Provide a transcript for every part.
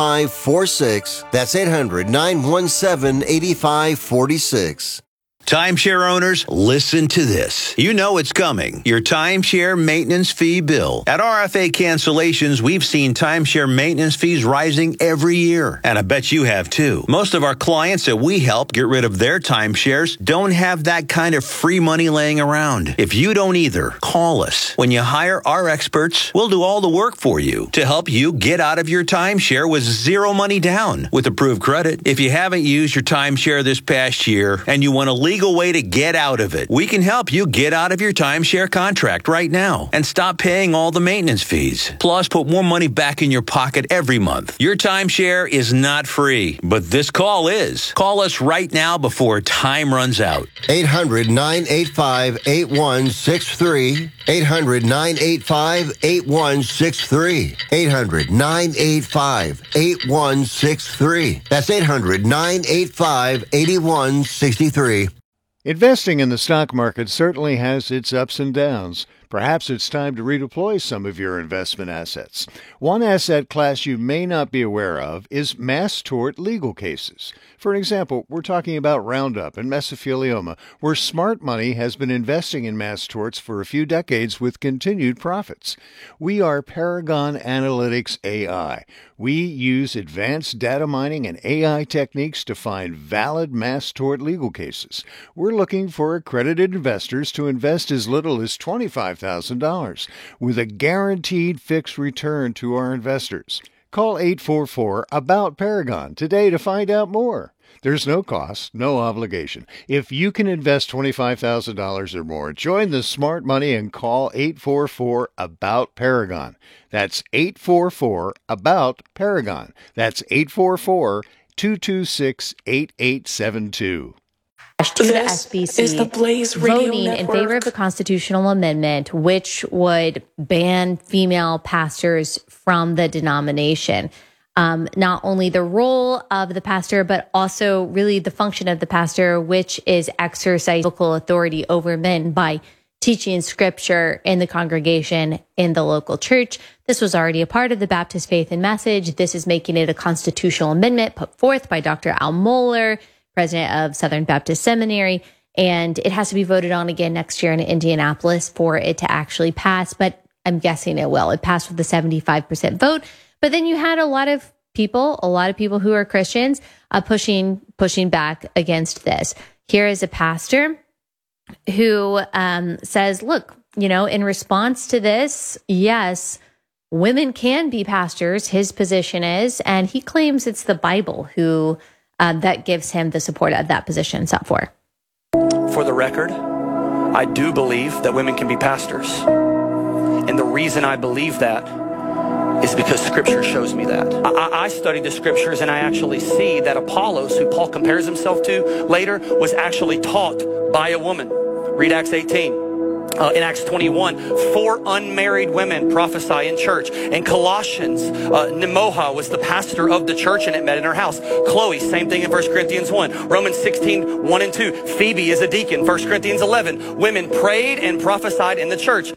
8546. That's 800-917-8546. Timeshare owners, listen to this. You know it's coming. Your timeshare maintenance fee bill. At RFA Cancellations, we've seen timeshare maintenance fees rising every year. And I bet you have too. Most of our clients that we help get rid of their timeshares don't have that kind of free money laying around. If you don't either, call us. When you hire our experts, we'll do all the work for you to help you get out of your timeshare with zero money down with approved credit. If you haven't used your timeshare this past year and you want to legal way to get out of it, we can help you get out of your timeshare contract right now and stop paying all the maintenance fees. Plus, put more money back in your pocket every month. Your timeshare is not free, but this call is. Call us right now before time runs out. 800-985-8163. 800-985-8163. 800-985-8163. That's 800-985-8163. Investing in the stock market certainly has its ups and downs. Perhaps it's time to redeploy some of your investment assets. One asset class you may not be aware of is mass tort legal cases. For example, we're talking about Roundup and mesothelioma, where smart money has been investing in mass torts for a few decades with continued profits. We are Paragon Analytics AI. We use advanced data mining and AI techniques to find valid mass tort legal cases. We're looking for accredited investors to invest as little as $25,000 with a guaranteed fixed return to our investors. Call 844-ABOUT-PARAGON today to find out more. There's no cost, no obligation. If you can invest $25,000 or more, join the smart money and call 844-ABOUT-PARAGON. That's 844-ABOUT-PARAGON. That's 844-226-8872. To the SBC is the Blaze Radio voting Network. in favor of a constitutional amendment which would ban female pastors from the denomination. Not only the role of the pastor, but also really the function of the pastor, which is exercise biblical authority over men by teaching scripture in the congregation in the local church. This was already a part of the Baptist Faith and Message. This is making it a constitutional amendment put forth by Dr. Al Mohler, president of Southern Baptist Seminary, and it has to be voted on again next year in Indianapolis for it to actually pass, but I'm guessing it will. It passed with a 75% vote, but then you had a lot of people who are Christians pushing back against this. Here is a pastor who says, look, in response to this, yes, women can be pastors, his position is, and he claims it's the Bible who that gives him the support of that position. Sat for the record, I do believe that women can be pastors. And the reason I believe that is because Scripture shows me that. I studied the Scriptures and I actually see that Apollos, who Paul compares himself to later, was actually taught by a woman. Read Acts 18. In Acts 21, 4 unmarried women prophesy in church. In Colossians, Nemoha was the pastor of the church and it met in her house. Chloe, same thing in 1 Corinthians 1. Romans 16, 1 and 2. Phoebe is a deacon. 1 Corinthians 11. Women prayed and prophesied in the church.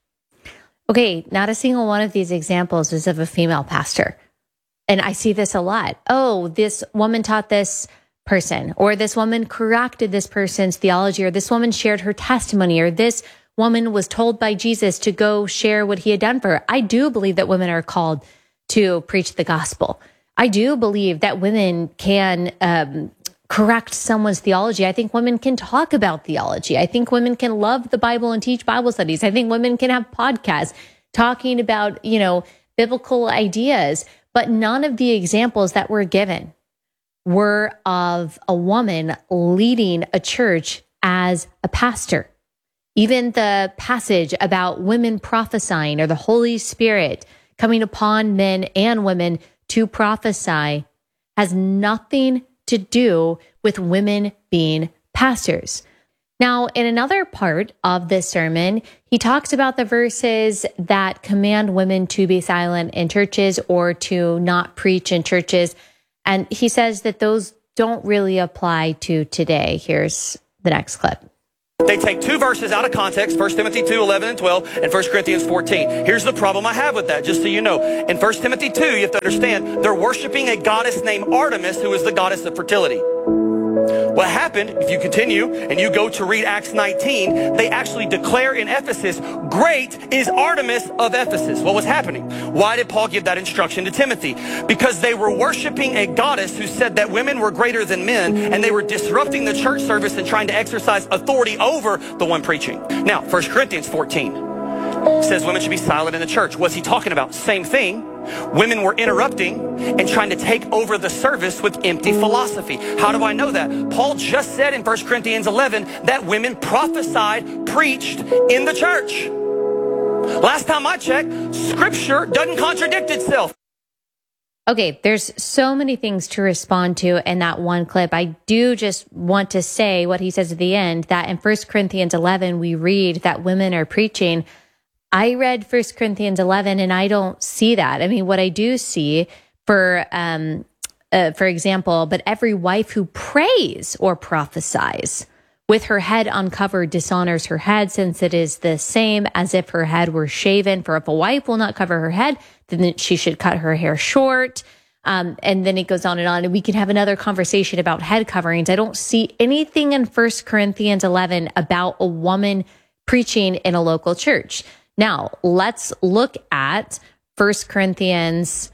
Okay, not a single one of these examples is of a female pastor. And I see this a lot. Oh, this woman taught this person, or this woman corrected this person's theology, or this woman shared her testimony, or this woman was told by Jesus to go share what he had done for her. I do believe that women are called to preach the gospel. I do believe that women can correct someone's theology. I think women can talk about theology. I think women can love the Bible and teach Bible studies. I think women can have podcasts talking about, biblical ideas. But none of the examples that were given were of a woman leading a church as a pastor. Even the passage about women prophesying or the Holy Spirit coming upon men and women to prophesy has nothing to do with women being pastors. Now, in another part of this sermon, he talks about the verses that command women to be silent in churches or to not preach in churches. And he says that those don't really apply to today. Here's the next clip. They take two verses out of context, 1 Timothy 2, 11 and 12, and 1 Corinthians 14. Here's the problem I have with that, just so you know. In 1 Timothy 2, you have to understand, they're worshiping a goddess named Artemis, who is the goddess of fertility. What happened, if you continue and you go to read Acts 19, they actually declare in Ephesus, great is Artemis of Ephesus. What was happening? Why did Paul give that instruction to Timothy? Because they were worshiping a goddess who said that women were greater than men, and they were disrupting the church service and trying to exercise authority over the one preaching. Now, 1 Corinthians 14 says women should be silent in the church. What's he talking about? Same thing. Women were interrupting and trying to take over the service with empty philosophy. How do I know that? Paul just said in 1 Corinthians 11 that women prophesied, preached in the church. Last time I checked, scripture doesn't contradict itself. Okay, there's so many things to respond to in that one clip. I do just want to say what he says at the end, that in 1 Corinthians 11, we read that women are preaching. I read 1 Corinthians 11 and I don't see that. I mean, what I do see, for example, but every wife who prays or prophesies with her head uncovered dishonors her head, since it is the same as if her head were shaven. For if a wife will not cover her head, then she should cut her hair short. And then it goes on, and we can have another conversation about head coverings. I don't see anything in 1 Corinthians 11 about a woman preaching in a local church. Now, let's look at 1 Corinthians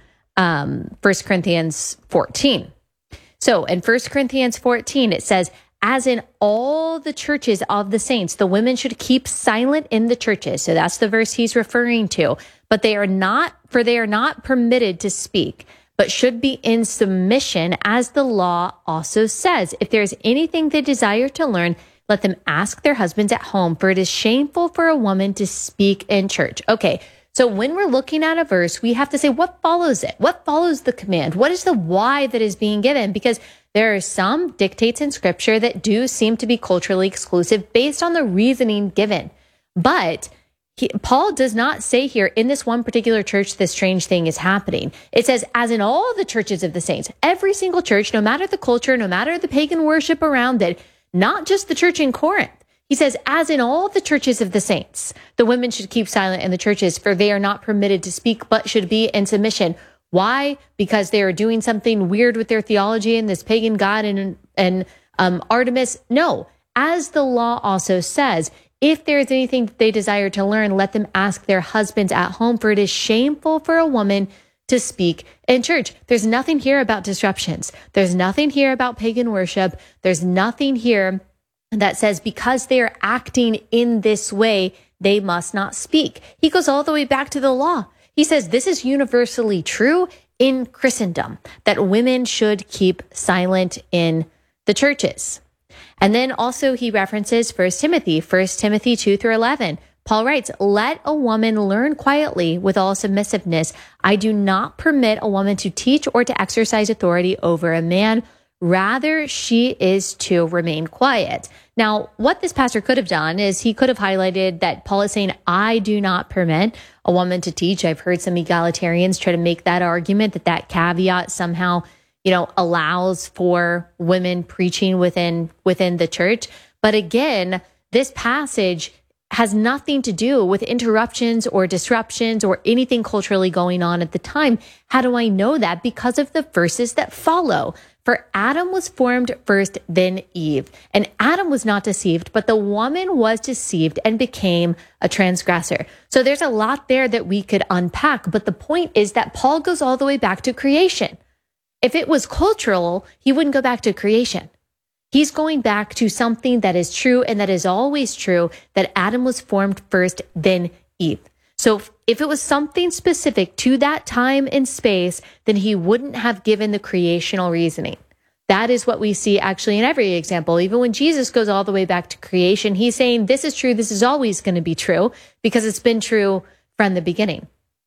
14. So in 1 Corinthians 14, it says, as in all the churches of the saints, the women should keep silent in the churches. So that's the verse he's referring to. But they are not permitted to speak, but should be in submission, as the law also says. If there is anything they desire to learn, let them ask their husbands at home, for it is shameful for a woman to speak in church. Okay, so when we're looking at a verse, we have to say, what follows it? What follows the command? What is the why that is being given? Because there are some dictates in scripture that do seem to be culturally exclusive based on the reasoning given. But Paul does not say here, in this one particular church, this strange thing is happening. It says, as in all the churches of the saints, every single church, no matter the culture, no matter the pagan worship around it, not just the church in Corinth. He says, as in all the churches of the saints, the women should keep silent in the churches, for they are not permitted to speak, but should be in submission. Why? Because they are doing something weird with their theology and this pagan god and Artemis? No. As the law also says, if there is anything that they desire to learn, let them ask their husbands at home, for it is shameful for a woman to speak in church. There's nothing here about disruptions. There's nothing here about pagan worship. There's nothing here that says because they are acting in this way, they must not speak. He goes all the way back to the law. He says this is universally true in Christendom, that women should keep silent in the churches. And then also he references 1 Timothy 2 through 11. Paul writes, let a woman learn quietly with all submissiveness. I do not permit a woman to teach or to exercise authority over a man. Rather, she is to remain quiet. Now, what this pastor could have done is he could have highlighted that Paul is saying, I do not permit a woman to teach. I've heard some egalitarians try to make that argument, that caveat somehow, allows for women preaching within the church. But again, this passage has nothing to do with interruptions or disruptions or anything culturally going on at the time. How do I know that? Because of the verses that follow. For Adam was formed first, then Eve. And Adam was not deceived, but the woman was deceived and became a transgressor. So there's a lot there that we could unpack. But the point is that Paul goes all the way back to creation. If it was cultural, he wouldn't go back to creation. He's going back to something that is true and that is always true, that Adam was formed first, then Eve. So if it was something specific to that time and space, then he wouldn't have given the creational reasoning. That is what we see actually in every example. Even when Jesus goes all the way back to creation, he's saying this is true, this is always going to be true because it's been true from the beginning.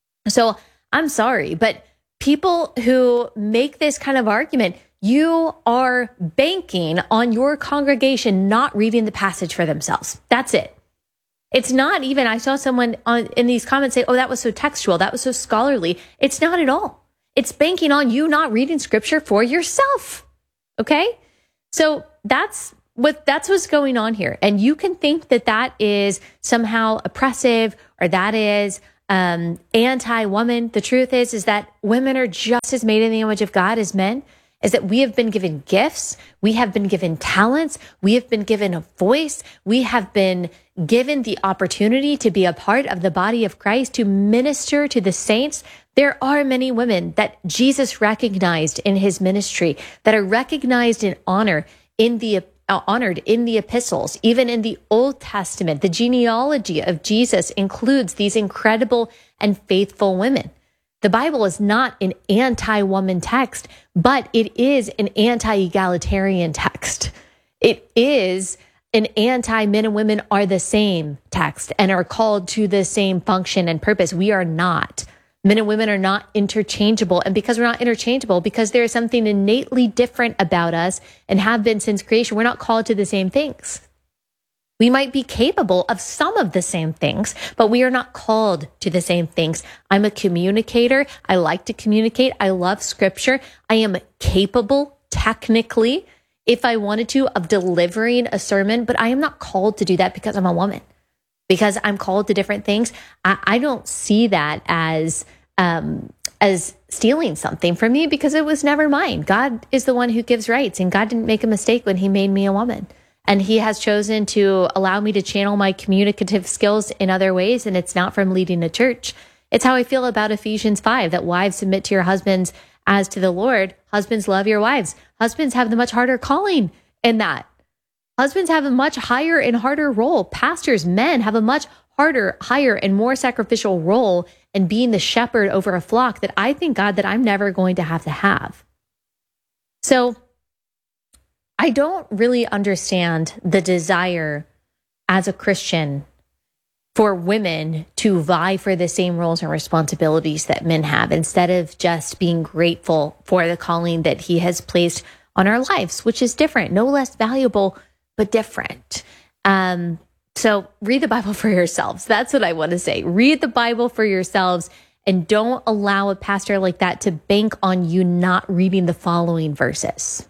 So I'm sorry, but people who make this kind of argument, you are banking on your congregation not reading the passage for themselves. That's it. It's not even, I saw someone in these comments say, oh, that was so textual, that was so scholarly. It's not at all. It's banking on you not reading scripture for yourself. Okay? So that's That's what's going on here. And you can think that that is somehow oppressive or that is anti-woman. The truth is that women are just as made in the image of God as men, is that we have been given gifts. We have been given talents. We have been given a voice. We have been given the opportunity to be a part of the body of Christ, to minister to the saints. There are many women that Jesus recognized in his ministry, that are recognized and honored in the epistles. Even in the Old Testament, the genealogy of Jesus includes these incredible and faithful women. The Bible is not an anti-woman text, but it is an anti-egalitarian text. It is an anti-men and women are the same text and are called to the same function and purpose. We are not. Men and women are not interchangeable. And because we're not interchangeable, because there is something innately different about us and have been since creation, we're not called to the same things. We might be capable of some of the same things, but we are not called to the same things. I'm a communicator. I like to communicate. I love scripture. I am capable, technically, if I wanted to, of delivering a sermon, but I am not called to do that because I'm a woman, because I'm called to different things. I don't see that as stealing something from me, because it was never mine. God is the one who gives rights, and God didn't make a mistake when he made me a woman. And he has chosen to allow me to channel my communicative skills in other ways. And it's not from leading a church. It's how I feel about Ephesians 5, that wives submit to your husbands as to the Lord. Husbands, love your wives. Husbands have the much harder calling in that. Husbands have a much higher and harder role. Pastors, men have a much harder, higher, and more sacrificial role in being the shepherd over a flock that I thank God that I'm never going to have. So I don't really understand the desire as a Christian for women to vie for the same roles and responsibilities that men have, instead of just being grateful for the calling that he has placed on our lives, which is different, no less valuable, but different. So read the Bible for yourselves. That's what I want to say. Read the Bible for yourselves, and don't allow a pastor like that to bank on you not reading the following verses.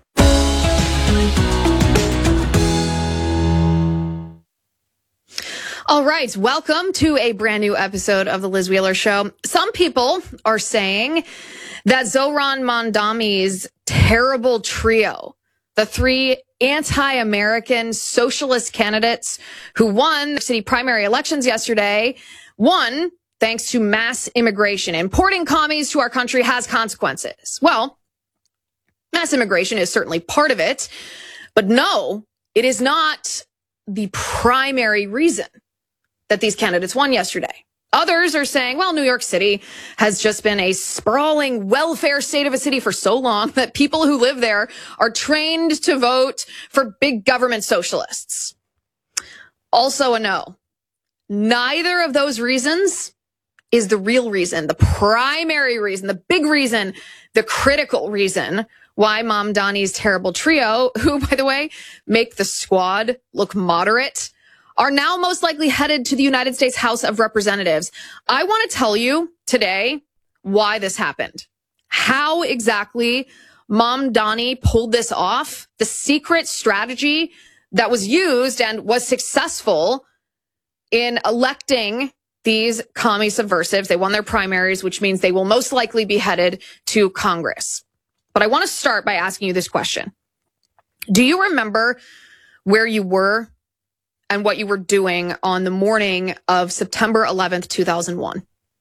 All right. Welcome to a brand new episode of the Liz Wheeler Show. Some people are saying that Zohran Mamdani's terrible trio, the three anti-American socialist candidates who won city primary elections yesterday, won thanks to mass immigration. Importing commies to our country has consequences. Well, mass immigration is certainly part of it, but no, it is not the primary reason that these candidates won yesterday. Others are saying, well, New York City has just been a sprawling welfare state of a city for so long that people who live there are trained to vote for big government socialists. Also a no. Neither of those reasons is the real reason, the primary reason, the big reason, the critical reason why Mamdani's terrible trio, who, by the way, make the squad look moderate, are now most likely headed to the United States House of Representatives. I want to tell you today why this happened, how exactly Mamdani pulled this off, the secret strategy that was used and was successful in electing these commie subversives. They won their primaries, which means they will most likely be headed to Congress. But I want to start by asking you this question. Do you remember where you were and what you were doing on the morning of September 11th, 2001,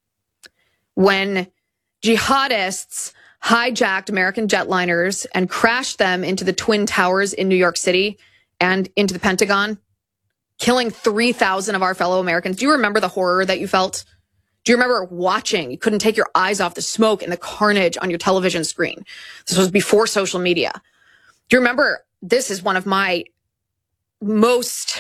when jihadists hijacked American jetliners and crashed them into the Twin Towers in New York City and into the Pentagon, killing 3,000 of our fellow Americans? Do you remember the horror that you felt? Do you remember watching? You couldn't take your eyes off the smoke and the carnage on your television screen. This was before social media. Do you remember? This is one of my most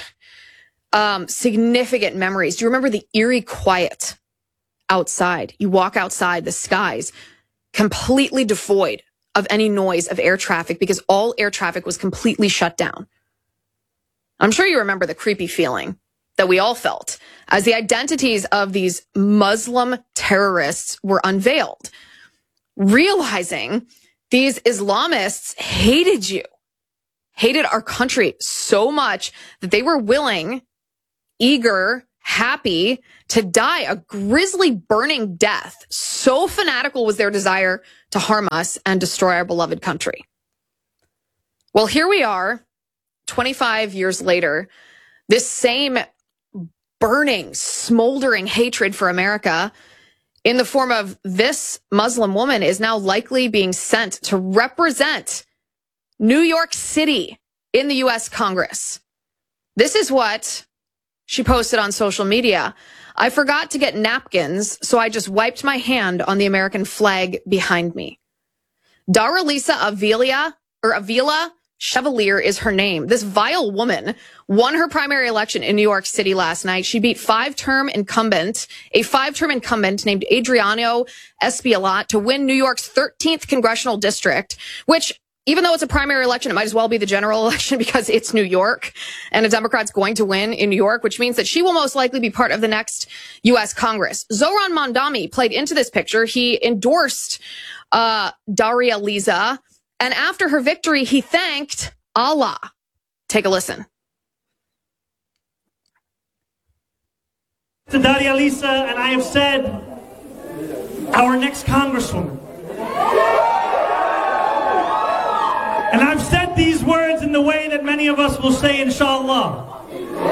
significant memories. Do you remember the eerie quiet outside? You walk outside, the skies completely devoid of any noise of air traffic because all air traffic was completely shut down. I'm sure you remember the creepy feeling that we all felt as the identities of these Muslim terrorists were unveiled, realizing these Islamists hated you hated our country so much that they were willing, eager, happy to die a grisly burning death. So fanatical was their desire to harm us and destroy our beloved country. Well, here we are, 25 years later, this same burning, smoldering hatred for America in the form of this Muslim woman is now likely being sent to represent New York City in the U.S. Congress. This is what she posted on social media. I forgot to get napkins, so I just wiped my hand on the American flag behind me. Daralisa Avila Chevalier is her name. This vile woman won her primary election in New York City last night. She beat a five-term incumbent named Adriano Espaillat to win New York's 13th congressional district, which, even though it's a primary election, it might as well be the general election because it's New York and a Democrat's going to win in New York, which means that she will most likely be part of the next U.S. Congress. Zohran Mamdani played into this picture. He endorsed Daralisa, and after her victory, he thanked Allah. Take a listen. To Daralisa, and I have said, our next congresswoman. And I've said these words in the way that many of us will say, inshallah.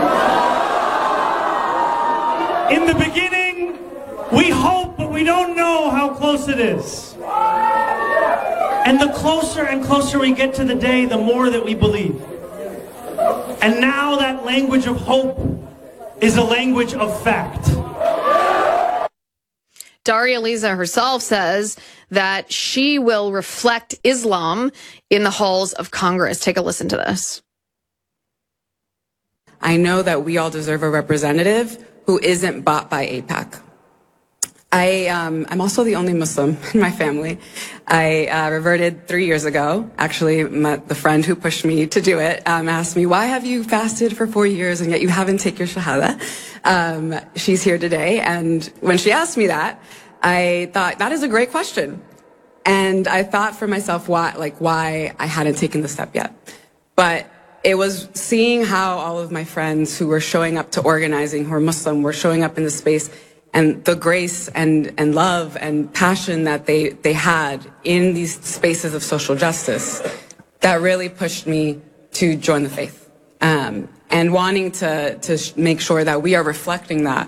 In the beginning, we hope, but we don't know how close it is. And the closer and closer we get to the day, the more that we believe. And now that language of hope is a language of fact. Daralisa herself says that she will reflect Islam in the halls of Congress. Take a listen to this. I know that we all deserve a representative who isn't bought by AIPAC. I'm also the only Muslim in my family. I reverted 3 years ago. Actually, the friend who pushed me to do it asked me, why have you fasted for 4 years and yet you haven't taken your shahada? She's here today. And when she asked me that, I thought, that is a great question. And I thought for myself why I hadn't taken the step yet. But it was seeing how all of my friends who were showing up to organizing, who are Muslim, were showing up in the space, and the grace and love and passion that they had in these spaces of social justice, that really pushed me to join the faith. And wanting to make sure that we are reflecting that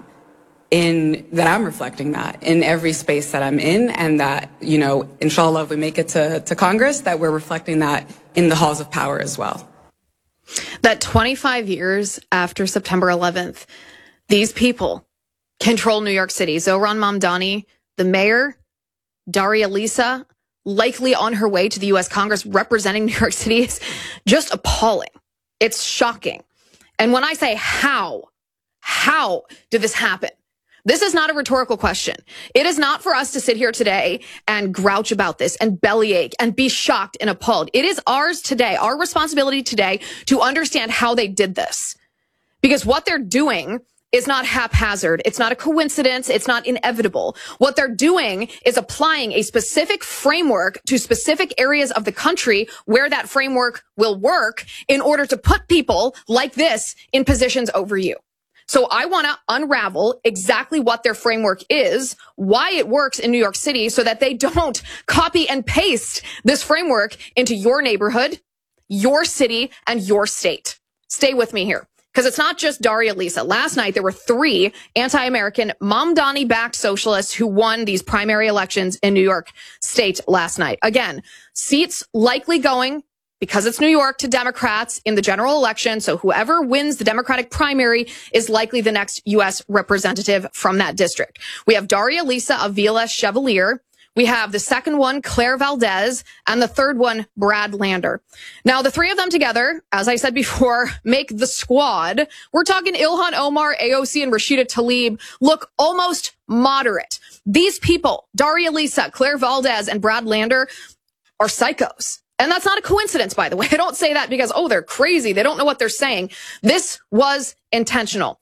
I'm reflecting that in every space that I'm in, and that, inshallah, if we make it to Congress, that we're reflecting that in the halls of power as well. That 25 years after September 11th, these people control New York City. Zohran Mamdani, the mayor, Daralisa, likely on her way to the U.S. Congress representing New York City, is just appalling. It's shocking. And when I say how did this happen? This is not a rhetorical question. It is not for us to sit here today and grouch about this and bellyache and be shocked and appalled. It is ours today, our responsibility today, to understand how they did this. Because what they're doing is not haphazard. It's not a coincidence. It's not inevitable. What they're doing is applying a specific framework to specific areas of the country where that framework will work in order to put people like this in positions over you. So I want to unravel exactly what their framework is, why it works in New York City, so that they don't copy and paste this framework into your neighborhood, your city, and your state. Stay with me here, because it's not just Daralisa. Last night, there were 3 anti-American Mamdani-backed socialists who won these primary elections in New York State last night. Again, seats likely going, because it's New York, to Democrats in the general election. So whoever wins the Democratic primary is likely the next U.S. representative from that district. We have Daralisa Avila Chevalier. We have the second one, Claire Valdez, and the third one, Brad Lander. Now, the 3 of them together, as I said before, make the squad. We're talking Ilhan Omar, AOC, and Rashida Tlaib look almost moderate. These people, Daralisa, Claire Valdez, and Brad Lander, are psychos. And that's not a coincidence, by the way. I don't say that because, they're crazy. They don't know what they're saying. This was intentional.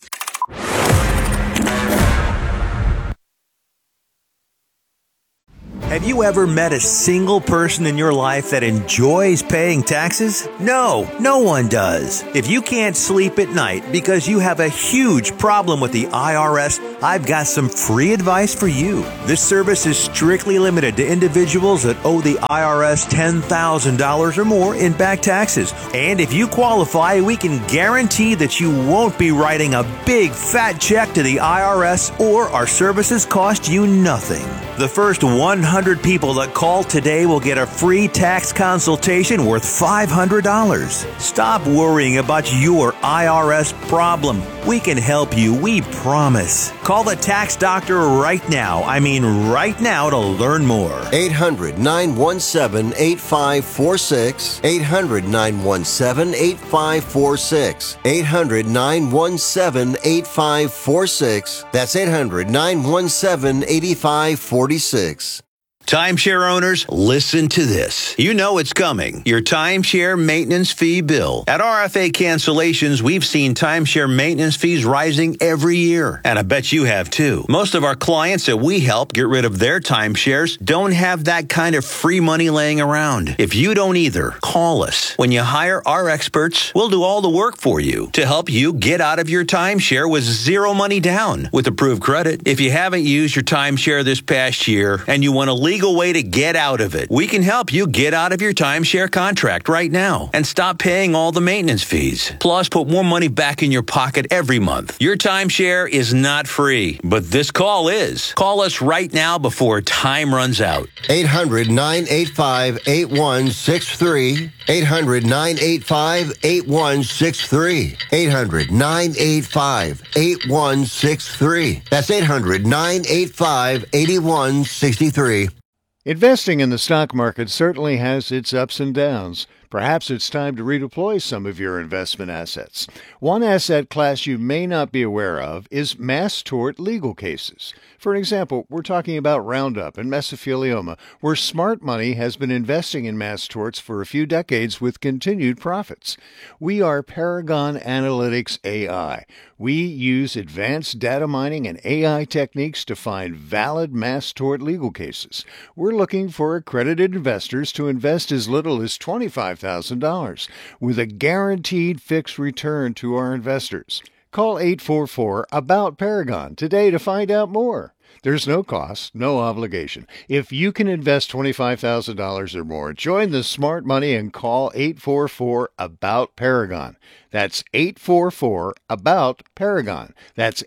Have you ever met a single person in your life that enjoys paying taxes? No, no one does. If you can't sleep at night because you have a huge problem with the IRS, I've got some free advice for you. This service is strictly limited to individuals that owe the IRS $10,000 or more in back taxes. And if you qualify, we can guarantee that you won't be writing a big fat check to the IRS, or our services cost you nothing. The first 100 people that call today will get a free tax consultation worth $500. Stop worrying about your IRS problem. We can help you, we promise. Call the tax doctor right now. I mean right now, to learn more. 800-917-8546. 800-917-8546. 800-917-8546. That's 800-917-8546. Timeshare owners, listen to this. You know it's coming. Your timeshare maintenance fee bill. At RFA Cancellations, we've seen timeshare maintenance fees rising every year. And I bet you have too. Most of our clients that we help get rid of their timeshares don't have that kind of free money laying around. If you don't either, call us. When you hire our experts, we'll do all the work for you to help you get out of your timeshare with zero money down with approved credit. If you haven't used your timeshare this past year and you want to legal way to get out of it, we can help you get out of your timeshare contract right now and stop paying all the maintenance fees. Plus, put more money back in your pocket every month. Your timeshare is not free, but this call is. Call us right now before time runs out. 800-985-8163. 800-985-8163. 800-985-8163. That's 800-985-8163. Investing in the stock market certainly has its ups and downs. Perhaps it's time to redeploy some of your investment assets. One asset class you may not be aware of is mass tort legal cases. For example, we're talking about Roundup and mesothelioma, where smart money has been investing in mass torts for a few decades with continued profits. We are Paragon Analytics AI. We use advanced data mining and AI techniques to find valid mass tort legal cases. We're looking for accredited investors to invest as little as $25,000 with a guaranteed fixed return to our investors. Call 844-ABOUT-PARAGON today to find out more. There's no cost, no obligation. If you can invest $25,000 or more, join the smart money and call 844-ABOUT-PARAGON. That's 844-ABOUT-PARAGON. That's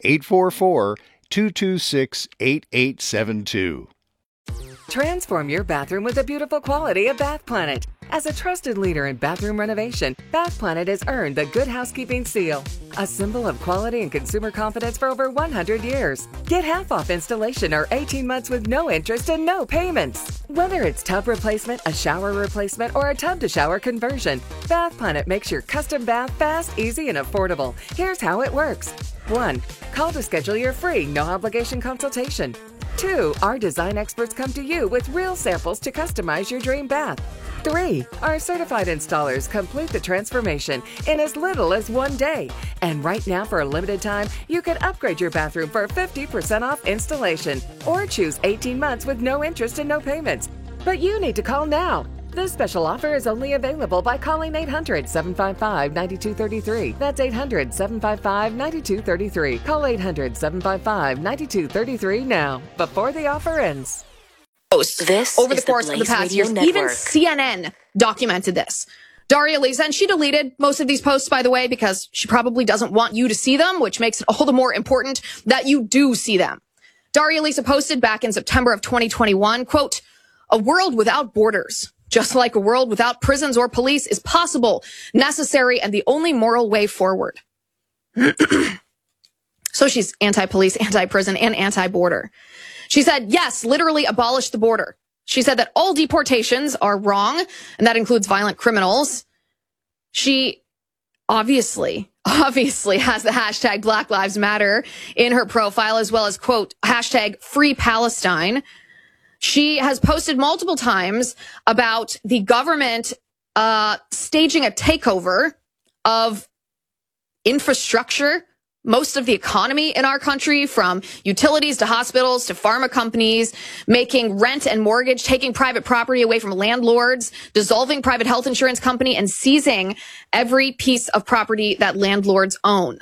844-226-8872. Transform your bathroom with the beautiful quality of Bath Planet. As a trusted leader in bathroom renovation, Bath Planet has earned the Good Housekeeping seal, a symbol of quality and consumer confidence for over 100 years. Get half off installation or 18 months with no interest and no payments. Whether it's tub replacement, a shower replacement, or a tub-to-shower conversion, Bath Planet makes your custom bath fast, easy, and affordable. Here's how it works. 1. Call to schedule your free, no-obligation consultation. 2. Our design experts come to you with real samples to customize your dream bath. 3. Our certified installers complete the transformation in as little as 1 day. And right now, for a limited time, you can upgrade your bathroom for 50% off installation or choose 18 months with no interest and no payments. But you need to call now. This special offer is only available by calling 800-755-9233. That's 800-755-9233. Call 800-755-9233 now, before the offer ends. This over the course of the past years. Even CNN documented this. Daria Lisa, and she deleted most of these posts, by the way, because she probably doesn't want you to see them, which makes it all the more important that you do see them. Daria Lisa posted back in September of 2021, quote, "A world without borders, just like a world without prisons or police, is possible, necessary, and the only moral way forward." So she's anti-police, anti-prison, and anti-border. She said, yes, literally abolish the border. She said that all deportations are wrong, and that includes violent criminals. She obviously has the hashtag Black Lives Matter in her profile, as well as, quote, hashtag Free Palestine. She has posted multiple times about the government staging a takeover of infrastructure most of the economy in our country, from utilities to hospitals to pharma companies, making rent and mortgage, taking private property away from landlords, dissolving private health insurance company, and seizing every piece of property that landlords own.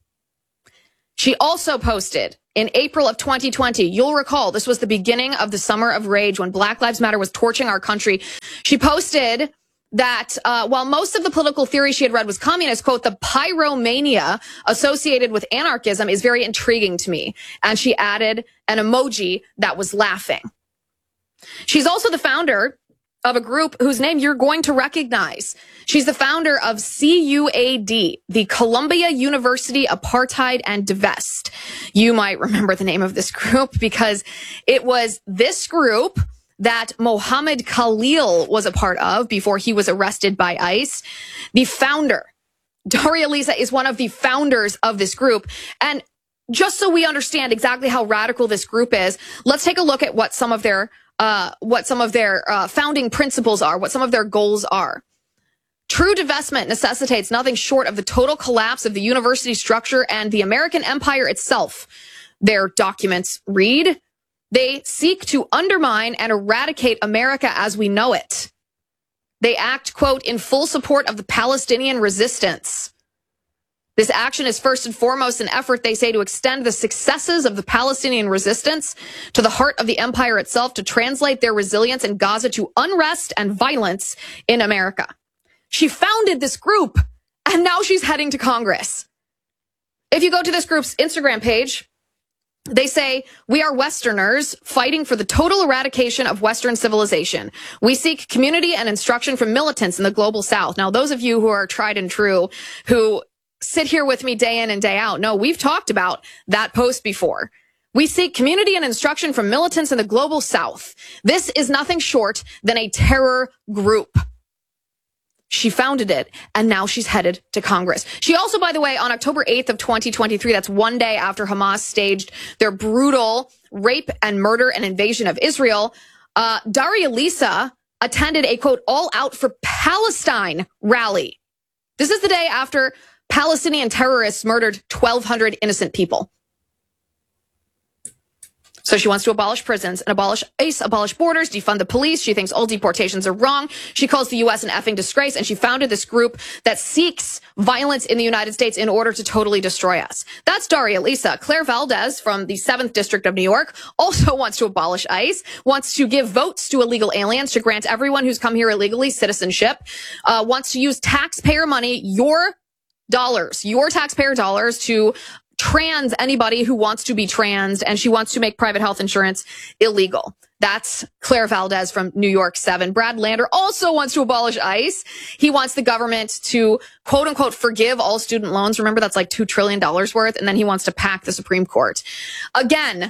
She also posted in April of 2020, you'll recall this was the beginning of the Summer of Rage when Black Lives Matter was torching our country. She posted that while most of the political theory she had read was communist, quote, the pyromania associated with anarchism is very intriguing to me. And she added an emoji that was laughing. She's also the founder of a group whose name you're going to recognize. She's the founder of CUAD, the Columbia University Apartheid and Divest. You might remember the name of this group because it was this group that Mohammed Khalil was a part of before he was arrested by ICE. The founder, Daria Lisa, is one of the founders of this group. And just so we understand exactly how radical this group is, let's take a look at what some of their founding principles are, what some of their goals are. True divestment necessitates nothing short of the total collapse of the university structure and the American empire itself. Their documents read, they seek to undermine and eradicate America as we know it. They act, quote, in full support of the Palestinian resistance. This action is first and foremost an effort, they say, to extend the successes of the Palestinian resistance to the heart of the empire itself, to translate their resilience in Gaza to unrest and violence in America. She founded this group, and now she's heading to Congress. If you go to this group's Instagram page, they say, we are Westerners fighting for the total eradication of Western civilization. We seek community and instruction from militants in the global South. Now, those of you who are tried and true, who sit here with me day in and day out, no, we've talked about that post before. We seek community and instruction from militants in the global South. This is nothing short than a terror group. She founded it, and now she's headed to Congress. She also, by the way, on October 8th of 2023, that's one day after Hamas staged their brutal rape and murder and invasion of Israel, Daria Lisa attended a, quote, all out for Palestine rally. This is the day after Palestinian terrorists murdered 1,200 innocent people. So she wants to abolish prisons and abolish ICE, abolish borders, defund the police. She thinks all deportations are wrong. She calls the U.S. an effing disgrace, and she founded this group that seeks violence in the United States in order to totally destroy us. That's Daria Lisa. Claire Valdez from the 7th District of New York also wants to abolish ICE, wants to give votes to illegal aliens, to grant everyone who's come here illegally citizenship, wants to use taxpayer money, your taxpayer dollars, to trans anybody who wants to be trans, and she wants to make private health insurance illegal. That's Claire Valdez from New York 7. Brad Lander also wants to abolish ICE. He wants the government to, quote unquote, forgive all student loans. Remember, that's like $2 trillion worth. And then he wants to pack the Supreme Court. Again,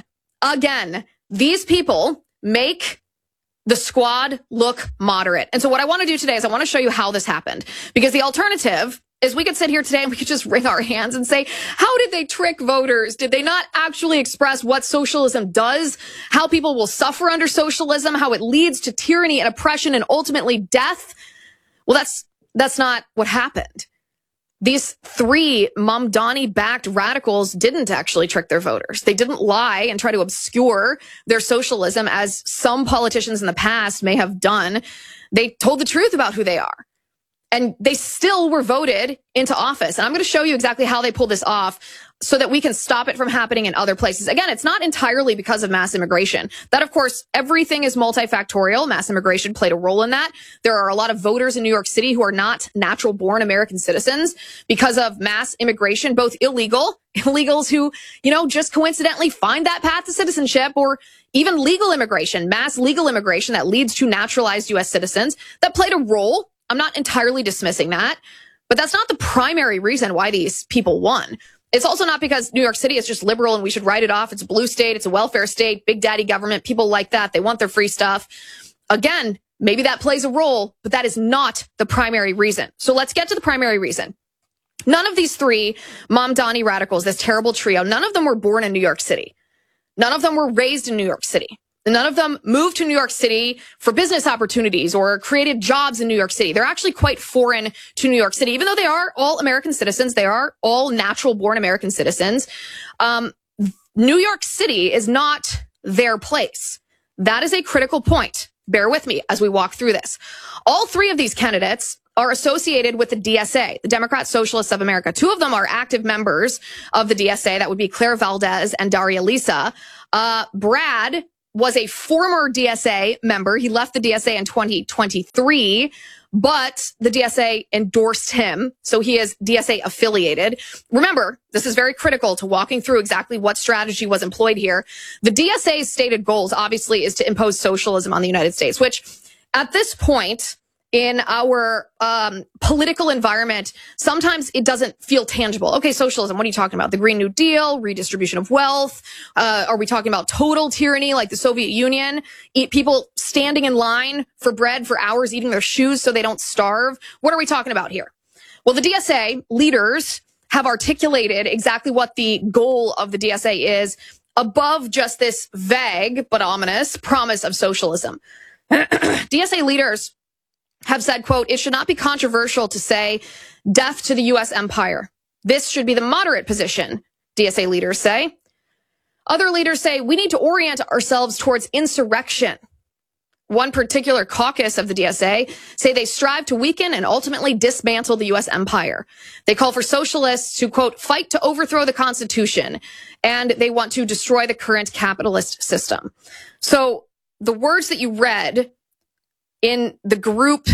these people make the squad look moderate. And so what I want to do today is I want to show you how this happened, because the alternative is we could sit here today and we could just wring our hands and say, how did they trick voters? Did they not actually express what socialism does, how people will suffer under socialism, how it leads to tyranny and oppression and ultimately death? Well, that's not what happened. These three Mamdani-backed radicals didn't actually trick their voters. They didn't lie and try to obscure their socialism as some politicians in the past may have done. They told the truth about who they are. And they still were voted into office. And I'm going to show you exactly how they pulled this off so that we can stop it from happening in other places. Again, it's not entirely because of mass immigration. That, of course, everything is multifactorial. Mass immigration played a role in that. There are a lot of voters in New York City who are not natural-born American citizens because of mass immigration, both illegals who, just coincidentally find that path to citizenship, or even legal immigration, mass legal immigration that leads to naturalized U.S. citizens that played a role. I'm not entirely dismissing that, but that's not the primary reason why these people won. It's also not because New York City is just liberal and we should write it off. It's a blue state. It's a welfare state, big daddy government, people like that. They want their free stuff. Again, maybe that plays a role, but that is not the primary reason. So let's get to the primary reason. None of these three Mamdani radicals, this terrible trio, none of them were born in New York City. None of them were raised in New York City. None of them moved to New York City for business opportunities or created jobs in New York City. They're actually quite foreign to New York City. Even though they are all American citizens, they are all natural-born American citizens. New York City is not their place. That is a critical point. Bear with me as we walk through this. All three of these candidates are associated with the DSA, the Democrat Socialists of America. Two of them are active members of the DSA. That would be Claire Valdez and Daria Lisa. Brad was a former DSA member. He left the DSA in 2023, but the DSA endorsed him. So he is DSA affiliated. Remember, this is very critical to walking through exactly what strategy was employed here. The DSA's stated goals, obviously, is to impose socialism on the United States, which at this point in our political environment, sometimes it doesn't feel tangible. Okay, socialism, what are you talking about? The Green New Deal, redistribution of wealth? Are we talking about total tyranny like the Soviet Union? People standing in line for bread for hours, eating their shoes so they don't starve? What are we talking about here? Well, the DSA leaders have articulated exactly what the goal of the DSA is above just this vague but ominous promise of socialism. DSA leaders have said, quote, it should not be controversial to say death to the U.S. empire. This should be the moderate position, DSA leaders say. Other leaders say we need to orient ourselves towards insurrection. One particular caucus of the DSA say they strive to weaken and ultimately dismantle the U.S. empire. They call for socialists to, quote, fight to overthrow the Constitution, and they want to destroy the current capitalist system. So the words that you read in the group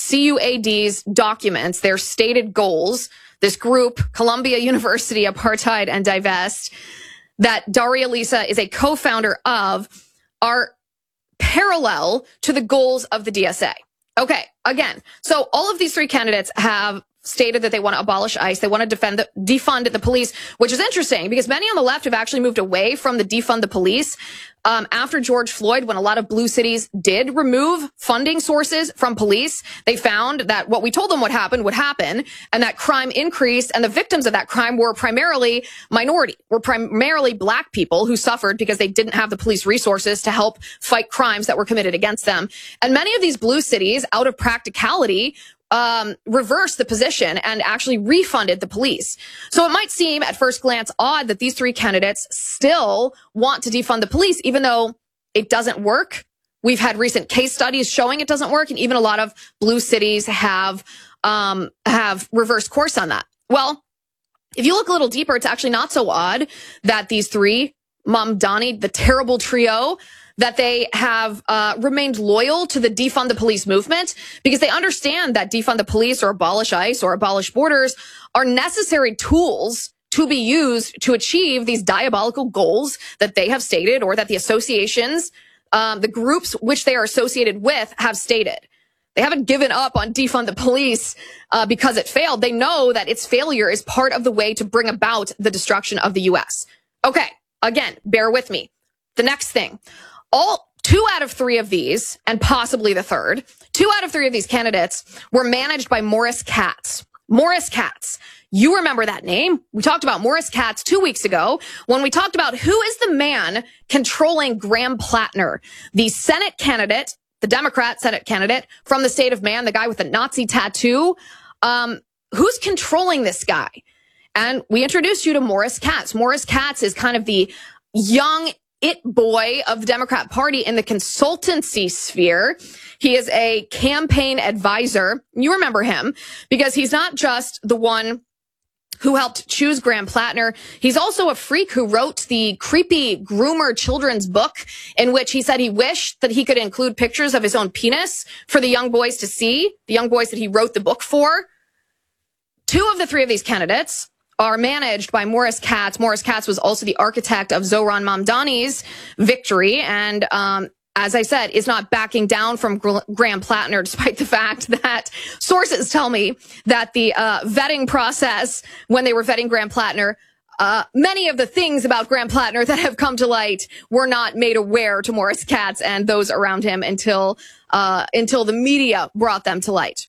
CUAD's documents, their stated goals, this group, Columbia University, Apartheid and Divest, that Daria Lisa is a co-founder of, are parallel to the goals of the DSA. Okay, again, so all of these three candidates have stated that they want to abolish ICE. They want to defund the police, which is interesting because many on the left have actually moved away from the defund the police. After George Floyd, when a lot of blue cities did remove funding sources from police, they found that what we told them would happen, and that crime increased, and the victims of that crime were primarily primarily black people who suffered because they didn't have the police resources to help fight crimes that were committed against them. And many of these blue cities, out of practicality, reversed the position and actually refunded the police. So it might seem at first glance odd that these three candidates still want to defund the police, even though it doesn't work. We've had recent case studies showing it doesn't work, and even a lot of blue cities have reversed course on that. Well, if you look a little deeper, it's actually not so odd that these three, Mamdani, the terrible trio, that they have remained loyal to the defund the police movement because they understand that defund the police or abolish ICE or abolish borders are necessary tools to be used to achieve these diabolical goals that they have stated or that the associations, the groups which they are associated with have stated. They haven't given up on defund the police because it failed. They know that its failure is part of the way to bring about the destruction of the U.S. Okay, again, bear with me. The next thing. Two out of three of these, and possibly the third, 2 out of 3 of these candidates were managed by Morris Katz. Morris Katz. You remember that name. We talked about Morris Katz 2 weeks ago when we talked about who is the man controlling Graham Plattner, the Senate candidate, the Democrat Senate candidate from the state of Maine, the guy with the Nazi tattoo. Who's controlling this guy? And we introduced you to Morris Katz. Morris Katz is kind of the young it boy of the Democrat Party in the consultancy sphere. He is a campaign advisor. You remember him because he's not just the one who helped choose Graham Plattner. He's also a freak who wrote the creepy groomer children's book in which he said he wished that he could include pictures of his own penis for the young boys to see, the young boys that he wrote the book for. 2 of the 3 of these candidates are managed by Morris Katz. Morris Katz was also the architect of Zohran Mamdani's victory. And as I said, is not backing down from Graham Plattner, despite the fact that sources tell me that the vetting process, when they were vetting Graham Plattner, many of the things about Graham Plattner that have come to light were not made aware to Morris Katz and those around him until the media brought them to light.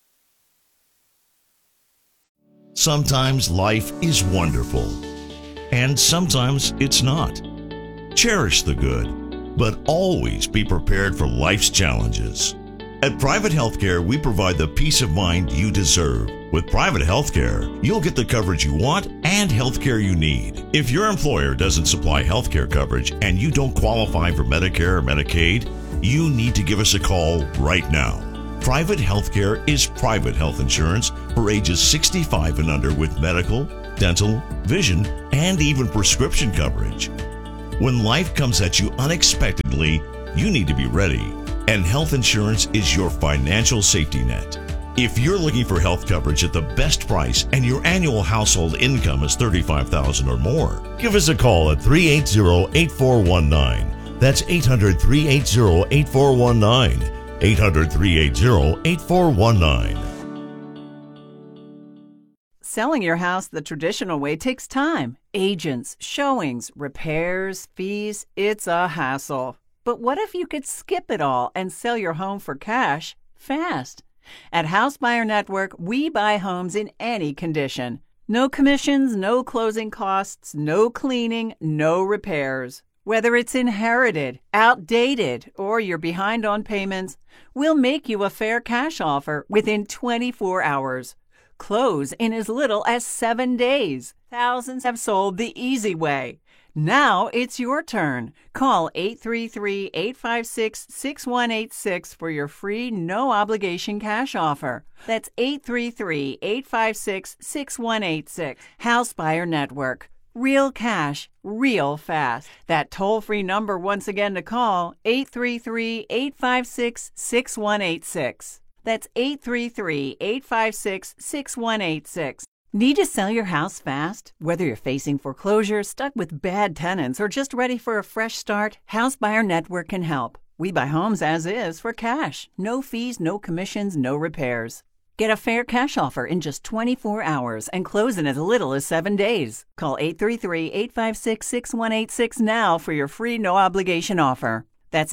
Sometimes life is wonderful. and sometimes it's not. Cherish the good, but always be prepared for life's challenges. At Private Healthcare, we provide the peace of mind you deserve. With Private Healthcare, you'll get the coverage you want and healthcare you need. If your employer doesn't supply healthcare coverage and you don't qualify for Medicare or Medicaid, you need to give us a call right now. Private Healthcare is private health insurance for ages 65 and under with medical, dental, vision, and even prescription coverage. When life comes at you unexpectedly, you need to be ready. And health insurance is your financial safety net. If you're looking for health coverage at the best price and your annual household income is $35,000 or more, give us a call at 380-8419. That's 800-380-8419. 800-380-8419. Selling your house the traditional way takes time. Agents, showings, repairs, fees. It's a hassle. But what if you could skip it all and sell your home for cash fast? At House Buyer Network, we buy homes in any condition. No commissions, no closing costs, no cleaning, no repairs. Whether it's inherited, outdated, or you're behind on payments, we'll make you a fair cash offer within 24 hours. Close in as little as 7 days. Thousands have sold the easy way. Now it's your turn. Call 833-856-6186 for your free, no-obligation cash offer. That's 833-856-6186. House Buyer Network. Real cash, real fast. That toll-free number once again to call, 833-856-6186. That's 833-856-6186. Need to sell your house fast? Whether you're facing foreclosure, stuck with bad tenants, or just ready for a fresh start, House Buyer Network can help. We buy homes as is for cash. No fees, no commissions, no repairs. Get a fair cash offer in just 24 hours and close in as little as 7 days. Call 833-856-6186 now for your free no-obligation offer. That's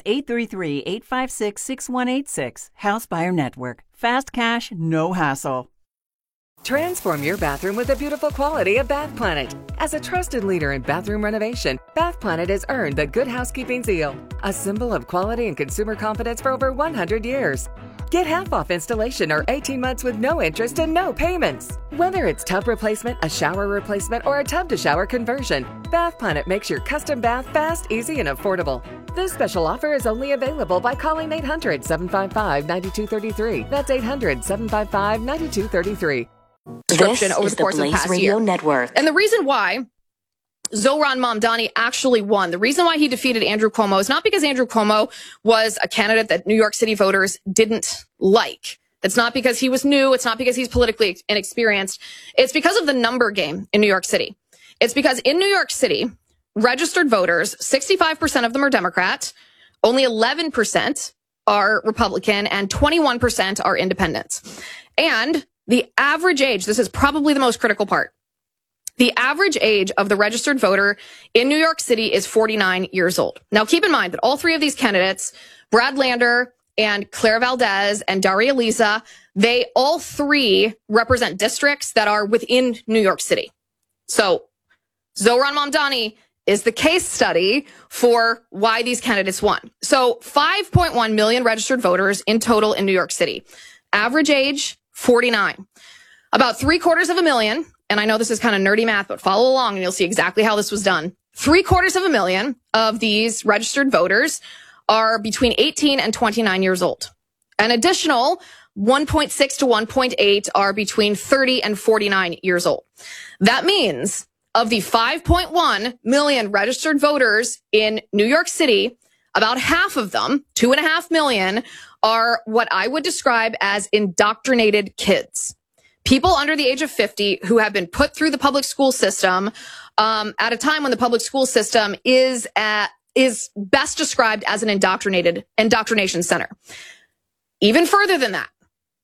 833-856-6186. House Buyer Network. Fast cash, no hassle. Transform your bathroom with the beautiful quality of Bath Planet. As a trusted leader in bathroom renovation, Bath Planet has earned the Good Housekeeping seal, a symbol of quality and consumer confidence for over 100 years. Get half off installation or 18 months with no interest and no payments. Whether it's tub replacement, a shower replacement, or a tub-to-shower conversion, Bath Planet makes your custom bath fast, easy, and affordable. This special offer is only available by calling 800-755-9233. That's 800-755-9233. Description over the course of the past year. Network. And the reason why Zohran Mamdani actually won, the reason why he defeated Andrew Cuomo is not because Andrew Cuomo was a candidate that New York City voters didn't like. It's not because he was new. It's not because he's politically inexperienced. It's because of the number game in New York City. It's because in New York City, registered voters, 65% of them are Democrat, only 11% are Republican, and 21% are independents. And the average age, this is probably the most critical part, the average age of the registered voter in New York City is 49 years old. Now, keep in mind that all three of these candidates, Brad Lander and Claire Valdez and Daria Lisa, they all three represent districts that are within New York City. So Zohran Mamdani is the case study for why these candidates won. So 5.1 million registered voters in total in New York City. Average age, 49. About 750,000, and I know this is kind of nerdy math, but follow along and you'll see exactly how this was done. 750,000 of these registered voters are between 18 and 29 years old. An additional 1.6 to 1.8 are between 30 and 49 years old. That means of the 5.1 million registered voters in New York City, about half of them, 2.5 million, are what I would describe as indoctrinated kids. People under the age of 50 who have been put through the public school system at a time when the public school system is best described as an indoctrination center. Even further than that,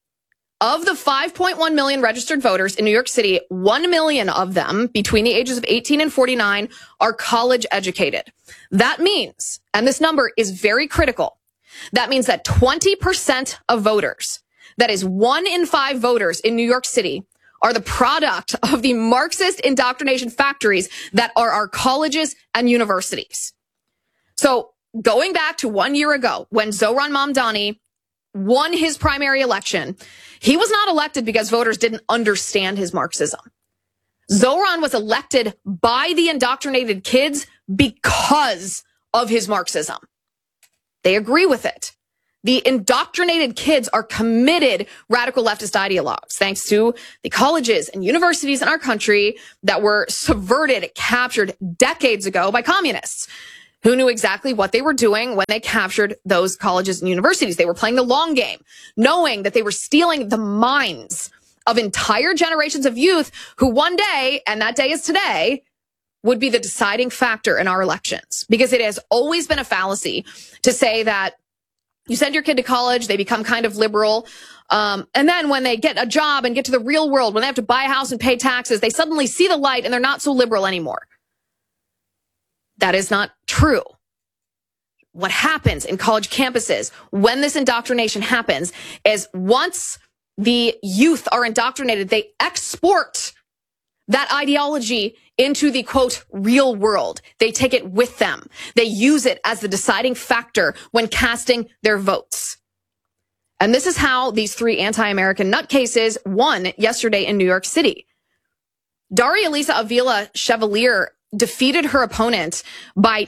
of the 5.1 million registered voters in New York City, 1 million of them between the ages of 18 and 49 are college educated. That means, and this number is very critical, that means that 20% of voters, that is 1 in 5 voters in New York City, are the product of the Marxist indoctrination factories that are our colleges and universities. So going back to 1 year ago when Zohran Mamdani won his primary election, he was not elected because voters didn't understand his Marxism. Zohran was elected by the indoctrinated kids because of his Marxism. They agree with it. The indoctrinated kids are committed radical leftist ideologues, thanks to the colleges and universities in our country that were subverted, captured decades ago by communists who knew exactly what they were doing when they captured those colleges and universities. They were playing the long game, knowing that they were stealing the minds of entire generations of youth who one day, and that day is today, would be the deciding factor in our elections. Because it has always been a fallacy to say that you send your kid to college, they become kind of liberal, and then when they get a job and get to the real world, when they have to buy a house and pay taxes, they suddenly see the light and they're not so liberal anymore. That is not true. What happens in college campuses when this indoctrination happens is once the youth are indoctrinated, they export that ideology into the, quote, real world. They take it with them. They use it as the deciding factor when casting their votes. And this is how these three anti-American nutcases won yesterday in New York City. Daria Lisa Avila Chevalier defeated her opponent by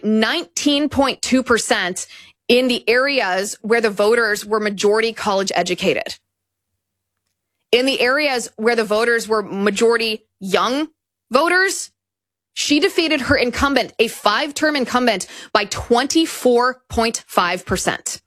19.2% in the areas where the voters were majority college educated. In the areas where the voters were majority young voters, she defeated her incumbent, a 5-term incumbent, by 24.5%.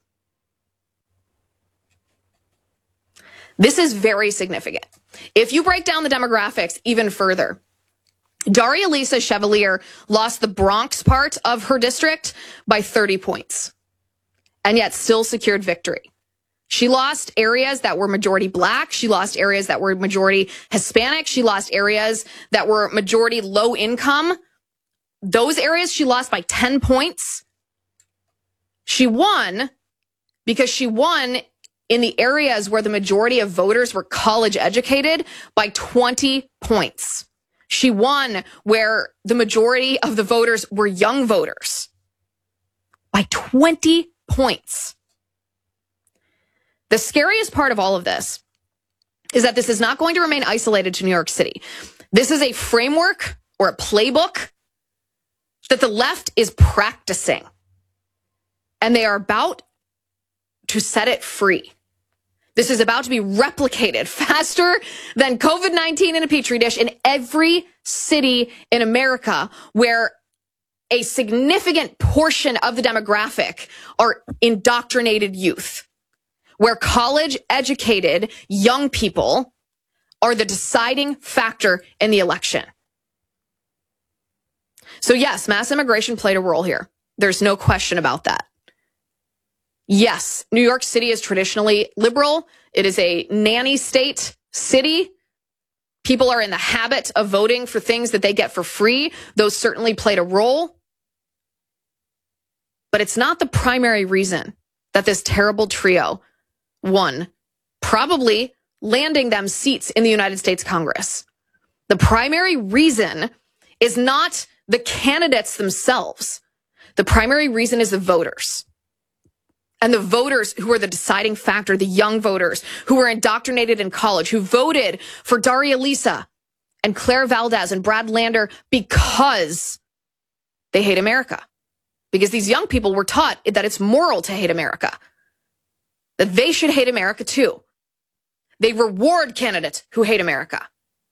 This is very significant. If you break down the demographics even further, Daria Lisa Chevalier lost the Bronx part of her district by 30 points, and yet still secured victory. She lost areas that were majority black. She lost areas that were majority Hispanic. She lost areas that were majority low income. Those areas she lost by 10 points. She won because she won in the areas where the majority of voters were college educated by 20 points. She won where the majority of the voters were young voters by 20 points. The scariest part of all of this is that this is not going to remain isolated to New York City. This is a framework or a playbook that the left is practicing, and they are about to set it free. This is about to be replicated faster than COVID-19 in a petri dish in every city in America where a significant portion of the demographic are indoctrinated youth, where college-educated young people are the deciding factor in the election. So yes, mass immigration played a role here. There's no question about that. Yes, New York City is traditionally liberal. It is a nanny state city. People are in the habit of voting for things that they get for free. Those certainly played a role. But it's not the primary reason that this terrible trio won, probably landing them seats in the United States Congress. The primary reason is not the candidates themselves. The primary reason is the voters. And the voters who are the deciding factor, the young voters who were indoctrinated in college, who voted for Daria Lisa and Claire Valdez and Brad Lander because they hate America. Because these young people were taught that it's moral to hate America, that they should hate America too. They reward candidates who hate America.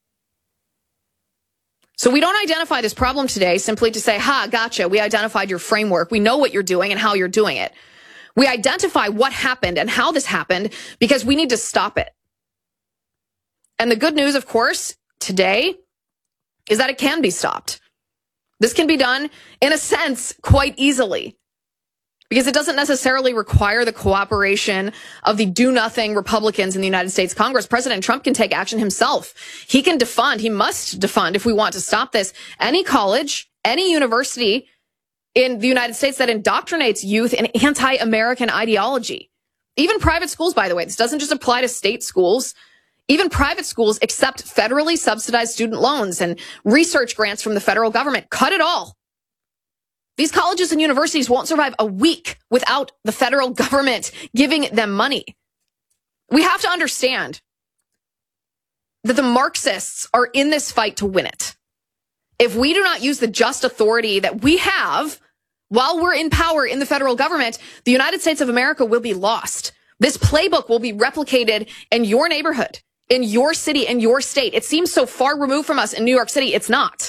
So we don't identify this problem today simply to say, ha, gotcha, we identified your framework. We know what you're doing and how you're doing it. We identify what happened and how this happened because we need to stop it. And the good news, of course, today is that it can be stopped. This can be done, in a sense, quite easily because it doesn't necessarily require the cooperation of the do-nothing Republicans in the United States Congress. President Trump can take action himself. He can defund, he must defund if we want to stop this, any college, any university in the United States that indoctrinates youth in anti-American ideology. Even private schools, by the way. This doesn't just apply to state schools. Even private schools accept federally subsidized student loans and research grants from the federal government. Cut it all. These colleges and universities won't survive a week without the federal government giving them money. We have to understand that the Marxists are in this fight to win it. If we do not use the just authority that we have while we're in power in the federal government, the United States of America will be lost. This playbook will be replicated in your neighborhood, in your city, in your state. It seems so far removed from us in New York City. It's not.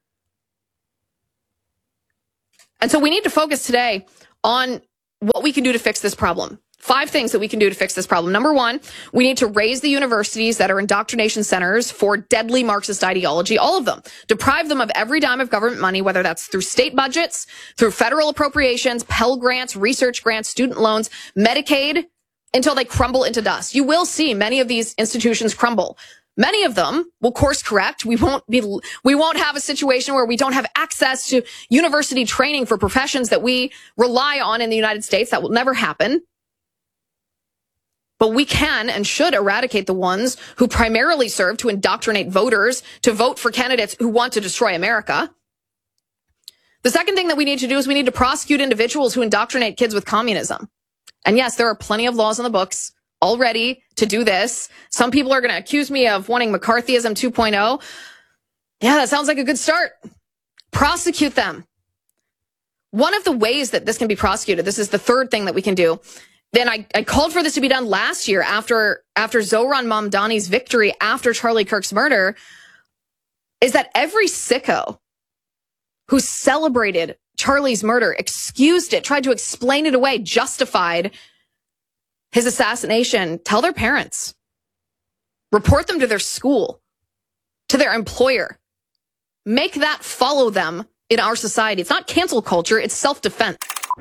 And so we need to focus today on what we can do to fix this problem. 5 things that we can do to fix this problem. Number 1, we need to raise the universities that are indoctrination centers for deadly Marxist ideology, all of them. Deprive them of every dime of government money, whether that's through state budgets, through federal appropriations, Pell Grants, research grants, student loans, Medicaid, until they crumble into dust. You will see many of these institutions crumble. Many of them will course correct. We won't have a situation where we don't have access to university training for professions that we rely on in the United States. That will never happen. But we can and should eradicate the ones who primarily serve to indoctrinate voters to vote for candidates who want to destroy America. The second thing that we need to do is we need to prosecute individuals who indoctrinate kids with communism. And yes, there are plenty of laws on the books already to do this. Some people are going to accuse me of wanting McCarthyism 2.0. Yeah, that sounds like a good start. Prosecute them. One of the ways that this can be prosecuted, this is the third thing that we can do. Then I called for this to be done last year after Zohran Mamdani's victory after Charlie Kirk's murder, is that every sicko who celebrated Charlie's murder, excused it, tried to explain it away, justified his assassination, tell their parents. Report them to their school, to their employer. Make that follow them in our society. It's not cancel culture, it's self-defense.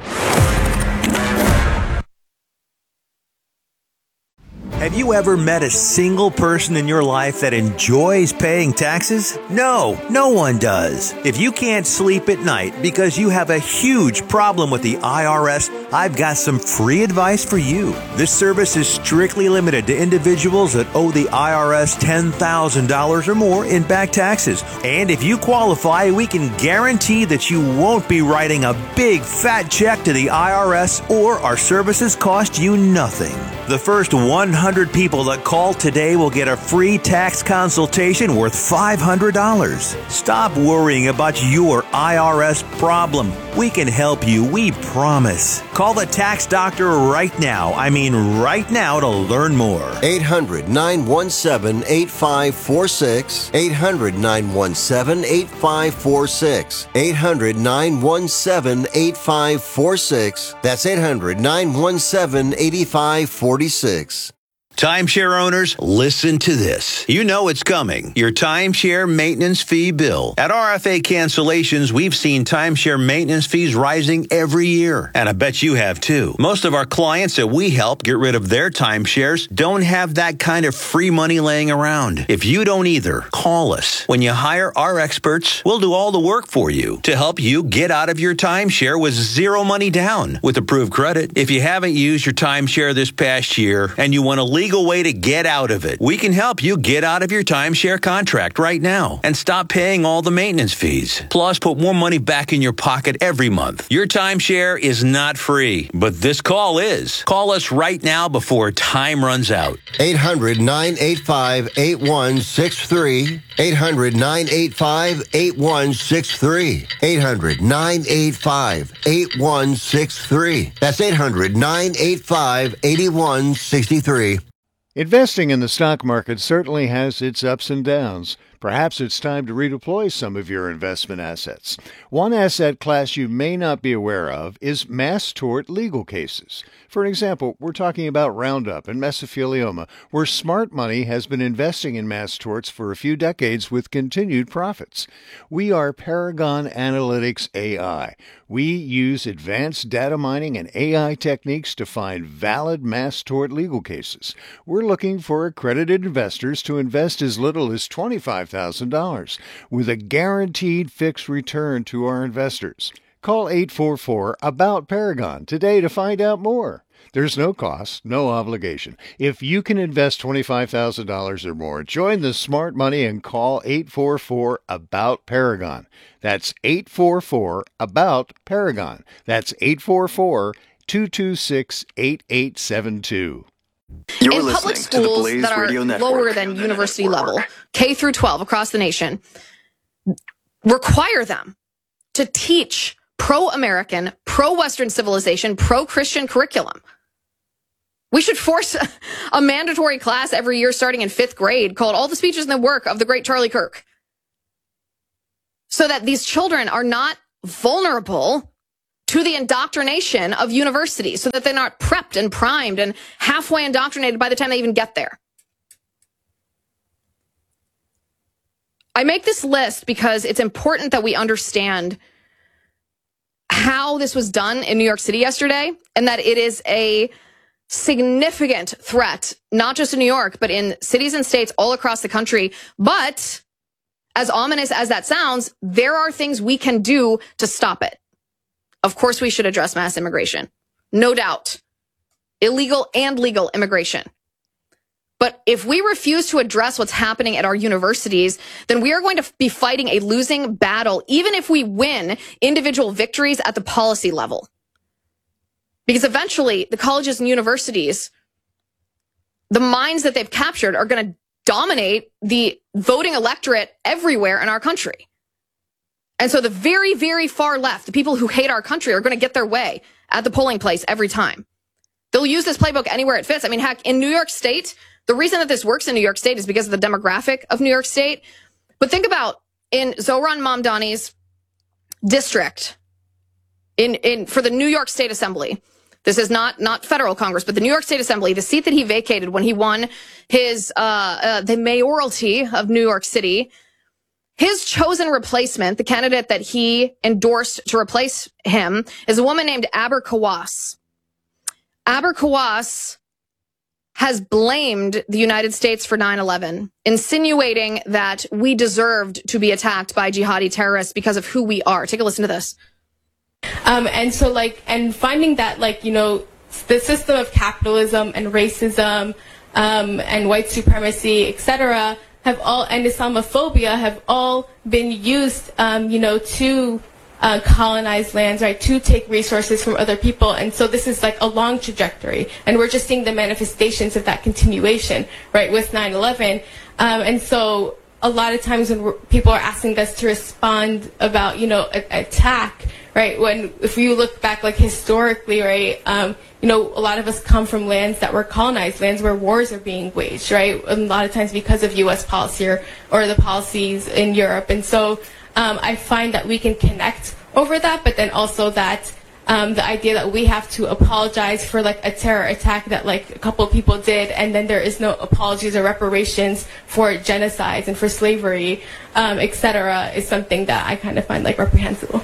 Have you ever met a single person in your life that enjoys paying taxes? No, no one does. If you can't sleep at night because you have a huge problem with the IRS, I've got some free advice for you. This service is strictly limited to individuals that owe the IRS $10,000 or more in back taxes. And if you qualify, we can guarantee that you won't be writing a big fat check to the IRS, or our services cost you nothing. The first 100 people that call today will get a free tax consultation worth $500. Stop worrying about your IRS problem. We can help you, we promise. Call the tax doctor right now. I mean right now, to learn more. 800-917-8546. 800-917-8546. 800-917-8546. That's 800-917-8546. Timeshare owners, listen to this. You know it's coming. Your timeshare maintenance fee bill. At RFA Cancellations, we've seen timeshare maintenance fees rising every year. And I bet you have too. Most of our clients that we help get rid of their timeshares don't have that kind of free money laying around. If you don't either, call us. When you hire our experts, we'll do all the work for you to help you get out of your timeshare with zero money down with approved credit. If you haven't used your timeshare this past year and you want to legal way to get out of it, we can help you get out of your timeshare contract right now and stop paying all the maintenance fees. Plus, put more money back in your pocket every month. Your timeshare is not free, but this call is. Call us right now before time runs out. 800-985-8163. 800-985-8163. 800-985-8163. That's 800-985-8163. Investing in the stock market certainly has its ups and downs. Perhaps it's time to redeploy some of your investment assets. One asset class you may not be aware of is mass tort legal cases. For example, we're talking about Roundup and mesothelioma, where smart money has been investing in mass torts for a few decades with continued profits. We are Paragon Analytics AI. We use advanced data mining and AI techniques to find valid mass tort legal cases. We're looking for accredited investors to invest as little as $25,000 with a guaranteed fixed return to our investors. Call 844-ABOUT-PARAGON today to find out more. There's no cost, no obligation. If you can invest $25,000 or more, join the smart money and call 844-ABOUT-PARAGON. That's 844-ABOUT-PARAGON. That's 844-226-8872. In public schools that are lower than university level, K through 12 across the nation, require them to teach pro-American, pro-Western civilization, pro-Christian curriculum. We should force a mandatory class every year starting in 5th grade called All the Speeches and the Work of the Great Charlie Kirk, so that these children are not vulnerable to the indoctrination of universities, so that they're not prepped and primed and halfway indoctrinated by the time they even get there. I make this list because it's important that we understand how this was done in New York City yesterday, and that it is a significant threat, not just in New York, but in cities and states all across the country. But as ominous as that sounds, there are things we can do to stop it. Of course, we should address mass immigration. No doubt. Illegal and legal immigration. But if we refuse to address what's happening at our universities, then we are going to be fighting a losing battle, even if we win individual victories at the policy level. Because eventually, the colleges and universities, the minds that they've captured are going to dominate the voting electorate everywhere in our country. And so the very, very far left, the people who hate our country, are going to get their way at the polling place every time. They'll use this playbook anywhere it fits. I mean, heck, in New York State, the reason that this works in New York State is because of the demographic of New York State. But think about in Zohran Mamdani's district for the New York State Assembly. This is not federal Congress, but the New York State Assembly, the seat that he vacated when he won his the mayoralty of New York City. His chosen replacement, the candidate that he endorsed to replace him, is a woman named Aber Kawas. Aber Kawas has blamed the United States for 9/11, insinuating that we deserved to be attacked by jihadi terrorists because of who we are. Take a listen to this. And finding that, the system of capitalism and racism, and white supremacy, etc., and Islamophobia have all been used, to colonize lands, right, to take resources from other people. And so this is like a long trajectory. And we're just seeing the manifestations of that continuation, right, with 9/11. And so a lot of times when people are asking us to respond about, attack, right, if you look back, historically, right, a lot of us come from lands that were colonized, lands where wars are being waged, right, a lot of times because of U.S. policy or the policies in Europe. And so I find that we can connect over that, but then also that the idea that we have to apologize for a terror attack that a couple of people did, and then there is no apologies or reparations for genocides and for slavery, etc., is something that I kind of find reprehensible.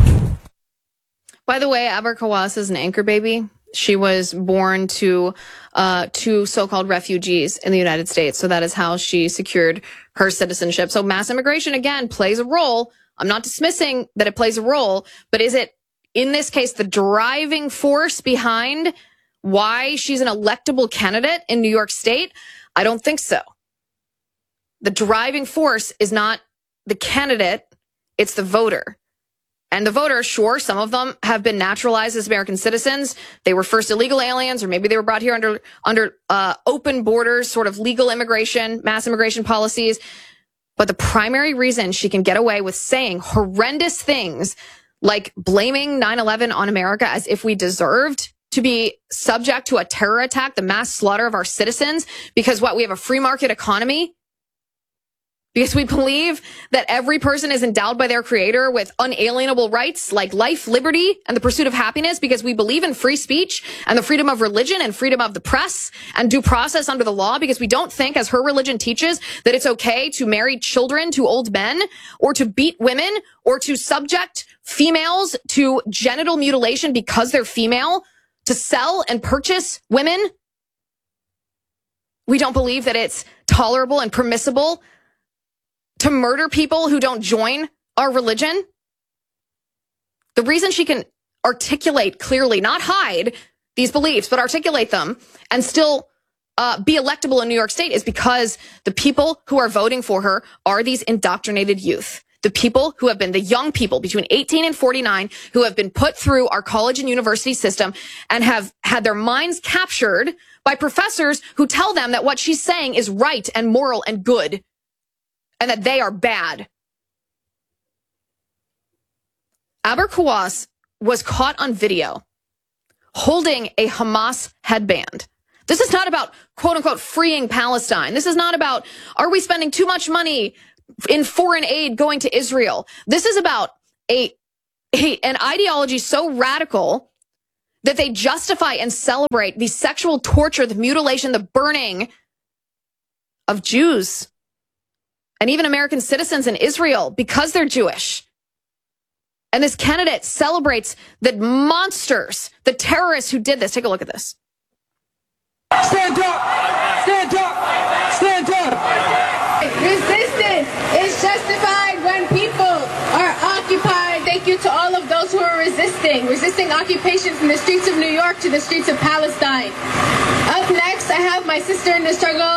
By the way, Aber Kawas is an anchor baby. She was born to two so-called refugees in the United States. So that is how she secured her citizenship. So mass immigration, again, plays a role. I'm not dismissing that it plays a role, but is it, in this case, the driving force behind why she's an electable candidate in New York State? I don't think so. The driving force is not the candidate, it's the voter. And the voters, sure, some of them have been naturalized as American citizens. They were first illegal aliens, or maybe they were brought here under open borders, sort of legal immigration, mass immigration policies. But the primary reason she can get away with saying horrendous things like blaming 9/11 on America as if we deserved to be subject to a terror attack, the mass slaughter of our citizens, because we have a free market economy? Because we believe that every person is endowed by their creator with unalienable rights like life, liberty, and the pursuit of happiness, because we believe in free speech and the freedom of religion and freedom of the press and due process under the law, because we don't think, as her religion teaches, that it's okay to marry children to old men or to beat women or to subject females to genital mutilation because they're female, to sell and purchase women. We don't believe that it's tolerable and permissible to murder people who don't join our religion. The reason she can articulate clearly, not hide these beliefs, but articulate them and still be electable in New York State is because the people who are voting for her are these indoctrinated youth. The people who have been the young people between 18 and 49 who have been put through our college and university system and have had their minds captured by professors who tell them that what she's saying is right and moral and good and that they are bad. Aber Kawas was caught on video holding a Hamas headband. This is not about, quote unquote, freeing Palestine. This is not about, are we spending too much money in foreign aid going to Israel? This is about an ideology so radical that they justify and celebrate the sexual torture, the mutilation, the burning of Jews and even American citizens in Israel because they're Jewish. And this candidate celebrates the monsters, the terrorists who did this. Take a look at this. Stand up! Stand up! Stand up! Resistance is justified when people are occupied. Thank you to all of those who are resisting occupation from the streets of New York to the streets of Palestine. Up next, I have my sister in the struggle.